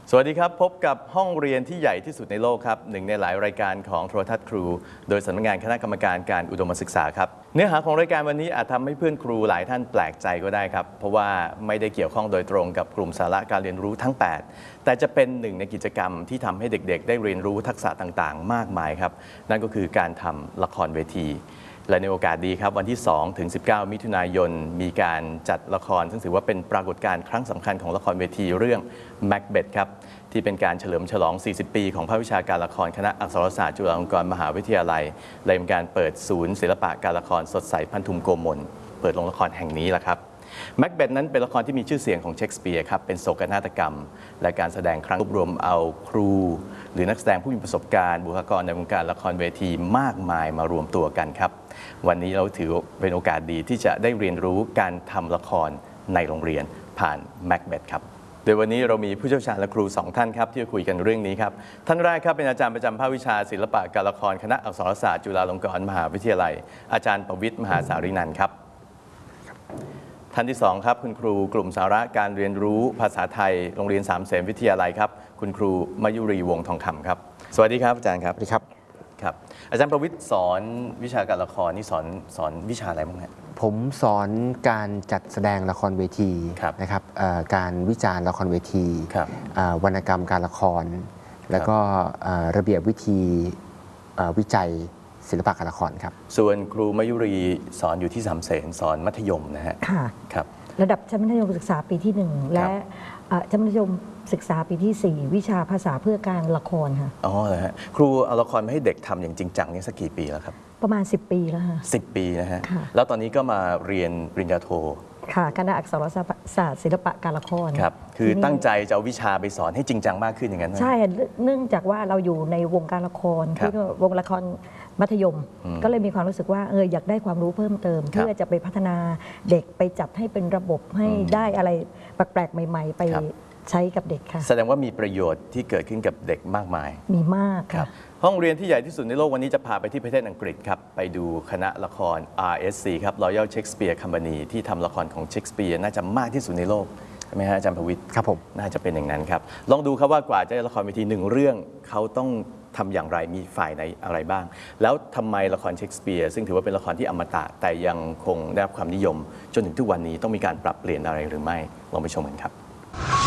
สวัสดีครับพบกับห้องเรียนที่ใหญ่ที่สุดในโลกครับหนึ่งในหลายรายการของโทรทัศน์ครูโดยสำนักงานคณะกรรมการการอุดมศึกษาครับเนื้อหาของรายการวันนี้อาจทำให้เพื่อนครูหลายท่านแปลกใจก็ได้ครับเพราะว่าไม่ได้เกี่ยวข้องโดยตรงกับกลุ่มสาระการเรียนรู้ทั้ง 8แต่จะเป็นหนึ่งในกิจกรรมที่ทำให้เด็กๆได้เรียนรู้ทักษะต่างๆมากมายครับนั่นก็คือการทำละครเวทีและในโอกาสดีครับวันที่2 ถึง 19 มิถุนายนมีการจัดละครซึ่งถือว่าเป็นปรากฏการณ์ครั้งสำคัญของละครเวทีเรื่อง Macbeth ครับที่เป็นการเฉลิมฉลอง 40 ปีของภาควิชาการละครคณะอักษรศาสตร์จุฬาลงกรณ์มหาวิทยาลัยและเป็นการเปิดศูนย์ศิลปะการละครสดใสพันธุมโกมลเปิดโรงละครแห่งนี้แหละครับแม็กเบธนั้นเป็นละครที่มีชื่อเสียงของเชคสเปียร์ครับเป็นโศกนาฏกรรมและการแสดงครั้งรวบรวมเอาครูหรือนักแสดงผู้มีประสบการณ์บุคลากรในวงการละครเวทีมากมายมารวมตัวกันครับวันนี้เราถือเป็นโอกาสดีที่จะได้เรียนรู้การทำละครในโรงเรียนผ่านแม็กเบธครับโดยวันนี้เรามีผู้เชี่ยวชาญและครู2ท่านครับที่จะคุยกันเรื่องนี้ครับท่านแรกครับเป็นอาจารย์ประจำภาควิชาศิลปะการละครคณะอักษรศาสตร์จุฬาลงกรณ์มหาวิทยาลัยอาจารย์ประวิตรมหาสารีนันท์ครับท่านที่2ครับคุณครูกลุ่มสาระการเรียนรู้ภาษาไทยโรงเรียน3 เสนวิทยาลัยครับคุณครูมยุรีวงศ์ทองคำครับสวัสดีครับอาจารย์ครับสวัสดีครับครับอาจารย์ประวิตรสอนวิชาการละครนี่สอนวิชาอะไรบ้างครับผมสอนการจัดแสดงละครเวทีนะครับการวิจารณ์ละครเวทีวรรณกรรมการละครแล้วก็ระเบียบวิธีวิจัยศิลปะการละครครับส่วนครูมยุรีสอนอยู่ที่3 เสนสอนมัธยมนะฮะค่ะครับระดับชั้นมัธยมศึกษาปีที่ 1 และชั้นมัธยมศึกษาปีที่ 4 วิชาภาษาเพื่อการละครค่ะอ๋อเหรอฮะครูเอาละครมาให้เด็กทำอย่างจริงจังนี่สักกี่ปีแล้วครับประมาณ10 ปีแล้วค่ะ 10 ปีนะฮะแล้วตอนนี้ก็มาเรียนปริญญาโทค่ะคณะอักษรศาสตร์ศิลปะการละครครับคือตั้งใจจะเอาวิชาไปสอนให้จริงจังมากขึ้นอย่างนั้นใช่เนื่องจากว่าเราอยู่ในวงการละครที่วงละครมัธยมก็เลยมีความรู้สึกว่าอยากได้ความรู้เพิ่มเติมเพื่อจะไปพัฒนาเด็กไปจัดให้เป็นระบบให้ได้อะไรแปลกๆใหม่ๆไปใช้กับเด็กค่ะแสดงว่ามีประโยชน์ที่เกิดขึ้นกับเด็กมากมายมีมากค่ะห้องเรียนที่ใหญ่ที่สุดในโลกวันนี้จะพาไปที่ประเทศอังกฤษครับไปดูคณะละคร RSC ครับ Royal Shakespeare Company ที่ทำละครของเชคสเปียร์น่าจะมากที่สุดในโลกใช่ไหมฮะอาจารย์ประวิตรครับผมน่าจะเป็นอย่างนั้นครับลองดูครับว่ากว่าจะได้ละครเวที1 เรื่องเขาต้องทำอย่างไรมีฝ่ายไหนอะไรบ้างแล้วทำไมละครเชคสเปียร์ซึ่งถือว่าเป็นละครที่อมตะแต่ยังคงได้รับความนิยมจนถึงทุกวันนี้ต้องมีการปรับเปลี่ยนอะไรหรือไม่ลองไปชมกันครับ